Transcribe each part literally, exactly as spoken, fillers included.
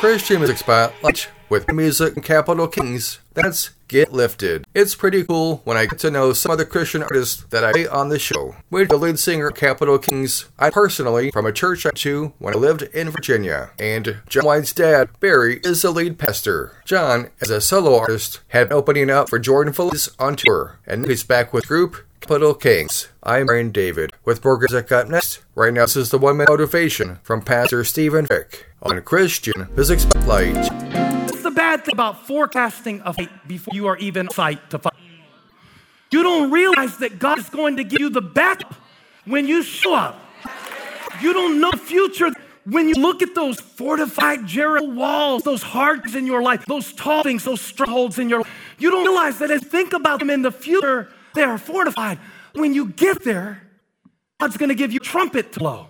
Christian Music Spotlight with music and Capital Kings. That's Get Lifted. It's pretty cool when I get to know some of the Christian artists that I play on the show. With the lead singer of Capital Kings, I personally from a church I went to when I lived in Virginia. And John White's dad, Barry, is the lead pastor. John, as a solo artist, had been opening up for Jordan Feliz on tour, and now he's back with group Capital Kings. I'm Brian David with more music up next. Right now, this is the one minute motivation from Pastor Stephen Fick on Christian Music Spotlight. What's the bad thing about forecasting a fight before you are even fight to fight? You don't realize that God is going to give you the backup when you show up. You don't know the future. When you look at those fortified Jericho walls, those hearts in your life, those tall things, those strongholds in your life, you don't realize that as you think about them in the future, they are fortified. When you get there, God's going to give you a trumpet to blow.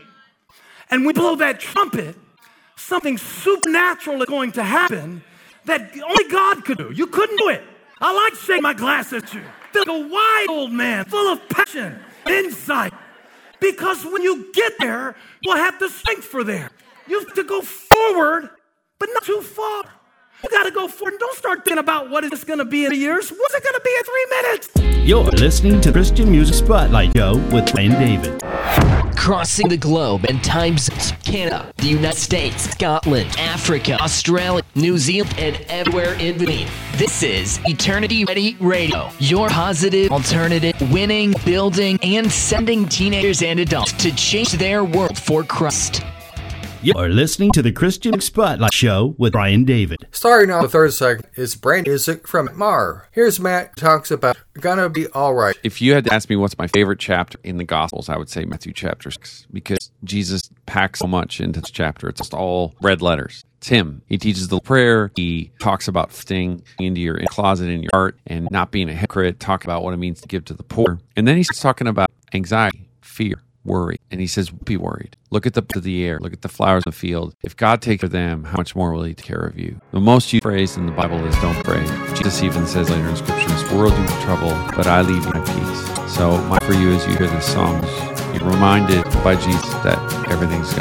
And when you blow that trumpet, something supernatural is going to happen that only God could do. You couldn't do it. I like shaking my glass at you. Feel like a wise old man, full of passion, insight. Because when you get there, you'll have the strength for there. You have to go forward, but not too far. You got to go forward. Don't start thinking about what is this going to be in years. What's it going to be in three minutes? You're listening to Christian Music Spotlight Show with Brian David. Crossing the globe and time zones, Canada, the United States, Scotland, Africa, Australia, New Zealand, and everywhere in between. This is Eternity Ready Radio, your positive, alternative, winning, building, and sending teenagers and adults to change their world for Christ. You're listening to the Christian Spotlight Show with Brian David. Starting on the third segment is brand music from Mar. Here's Matt who talks about Gonna Be Alright. If you had to ask me what's my favorite chapter in the Gospels, I would say Matthew chapter six, because Jesus packs so much into this chapter. It's just all red letters. It's him. He teaches the prayer. He talks about staying into your closet in your heart and not being a hypocrite. Talk about what it means to give to the poor. And then he's talking about anxiety, fear, worry. And he says, be worried. Look at the of the air. Look at the flowers in the field. If God takes care of them, how much more will he take care of you? The most used phrase in the Bible is don't pray. Jesus even says later in Scripture, this world you have trouble, but I leave you in peace. So my for you as you hear this song, you're reminded by Jesus that everything's going